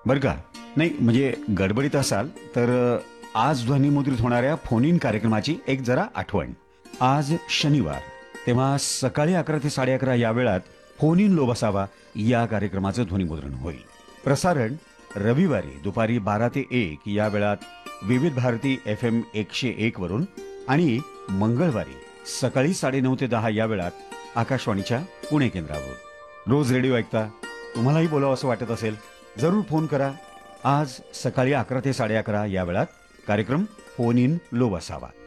बरं का? नाही म्हणजे गडबडीत असाल तर आज ध्वनिमुद्रित होणाऱ्या फोन इन कार्यक्रमाची एक जरा आठवण. आज शनिवार, तेव्हा सकाळी 11 ते 11:30 या वेळात फोन इन लोभ असावा या कार्यक्रमाचं ध्वनिमुद्रण होईल. प्रसारण रविवारी दुपारी 12 ते 1 या वेळात विविध भारती FM 101 वरून आणि मंगळवारी सकाळी 9:30 ते 10 या वेळात आकाशवाणीच्या पुणे केंद्रावर. रोज रेडिओ ऐकता तुम्हालाही बोलावं असं वाटत असेल, जरूर फोन करा. आज सकाळी 11 ते 11:30 या वेळात कार्यक्रम फोन इन लोभ असावा.